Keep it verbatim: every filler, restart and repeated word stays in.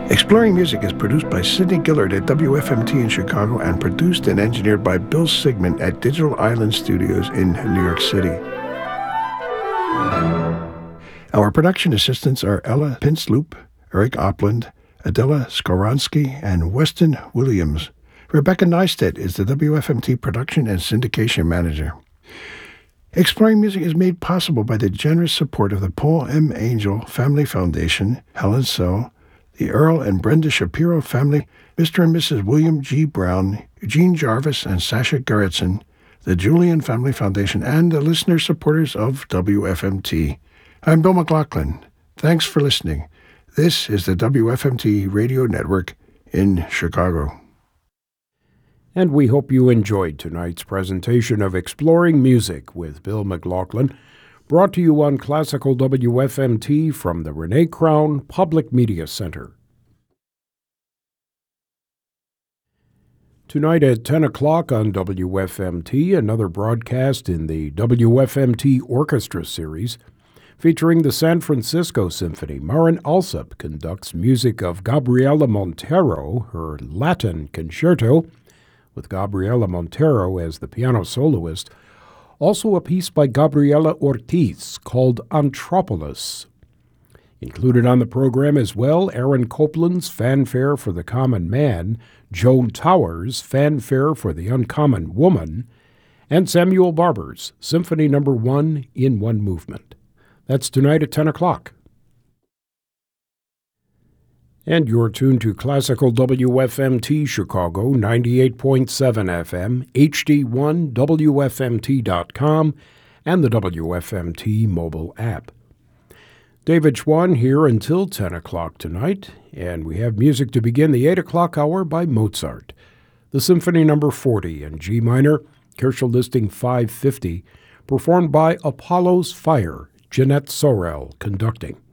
Exploring Music is produced by Sidney Gillard at W F M T in Chicago and produced and engineered by Bill Sigmund at Digital Island Studios in New York City. Our production assistants are Ella Pinsloop, Eric Opland, Adela Skoronsky, and Weston Williams. Rebecca Neistat is the W F M T production and syndication manager. Exploring Music is made possible by the generous support of the Paul M. Angel Family Foundation, Helen So, the Earl and Brenda Shapiro family, Mister and Missus William G. Brown, Eugene Jarvis, and Sasha Gerritsen, the Julian Family Foundation, and the listener supporters of W F M T. I'm Bill McLaughlin. Thanks for listening. This is the W F M T Radio Network in Chicago. And we hope you enjoyed tonight's presentation of Exploring Music with Bill McLaughlin, brought to you on Classical W F M T from the Renee Crown Public Media Center. Tonight at ten o'clock on W F M T, another broadcast in the W F M T Orchestra Series, featuring the San Francisco Symphony. Maren Alsop conducts music of Gabriela Montero, her Latin concerto, with Gabriela Montero as the piano soloist. Also a piece by Gabriela Ortiz called Anthropolis. Included on the program as well, Aaron Copland's Fanfare for the Common Man, Joan Towers' Fanfare for the Uncommon Woman, and Samuel Barber's Symphony Number One in One Movement. That's tonight at ten o'clock. And you're tuned to Classical W F M T Chicago, ninety-eight point seven F M, H D one, W F M T dot com, and the W F M T mobile app. David Schwann here until ten o'clock tonight, and we have music to begin the eight o'clock hour by Mozart. The Symphony Number forty in G minor, Kirschel Listing five fifty, performed by Apollo's Fire, Jeanette Sorel conducting.